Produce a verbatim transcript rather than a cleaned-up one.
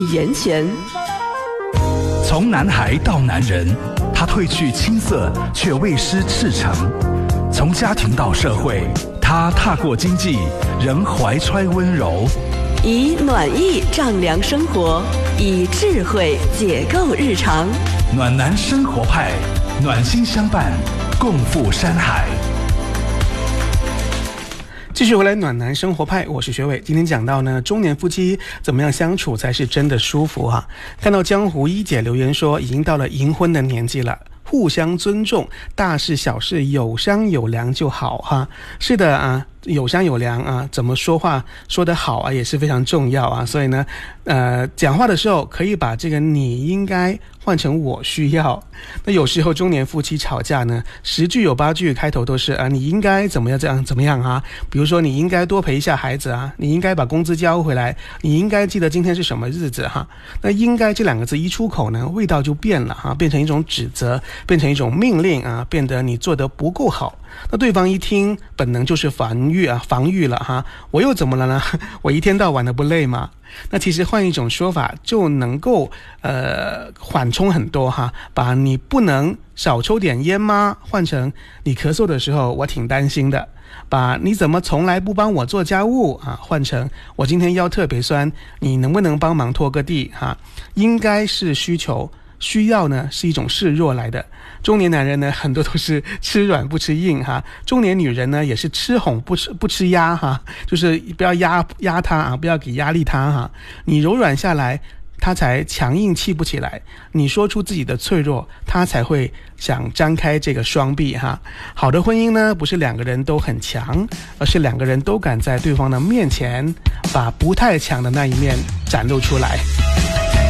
言前， 从男孩到男人，他褪去青涩，却未失赤诚；从家庭到社会，他踏过经济，仍怀揣温柔。 以暖意丈量生活，以智慧解构日常。 暖男生活派，暖心相伴，共赴山海。 继续回来，暖男生活派，我是学伟。今天讲到呢，中年夫妻怎么样相处才是真的舒服哈、啊？看到江湖一姐留言说，已经到了银婚的年纪了，互相尊重，大事小事有商有量就好哈、啊。是的啊，有商有量啊，怎么说话说得好啊，也是非常重要啊。所以呢，呃，讲话的时候可以把这个你应该换成我需要。那有时候中年夫妻吵架呢，十句有八句开头都是啊，你应该怎么样这样怎么样啊？比如说你应该多陪一下孩子啊，你应该把工资交回来，你应该记得今天是什么日子哈。那应该这两个字一出口呢，味道就变了哈，变成一种指责，变成一种命令啊，变得你做得不够好。那对方一听，本能就是防御啊，防御了哈，我又怎么了呢？我一天到晚的不累吗？那其实换一种说法就能够呃缓冲很多哈，把你不能少抽点烟吗换成你咳嗽的时候我挺担心的，把你怎么从来不帮我做家务啊换成我今天腰特别酸，你能不能帮忙拖个地哈？应该是需求，需要呢是一种示弱来的。中年男人呢很多都是吃软不吃硬哈，中年女人呢也是吃哄不吃不吃压哈，就是不要压压他啊，不要给压力他哈。你柔软下来，他才强硬气不起来，你说出自己的脆弱，他才会想张开这个双臂哈。好的婚姻呢，不是两个人都很强，而是两个人都敢在对方的面前把不太强的那一面展露出来。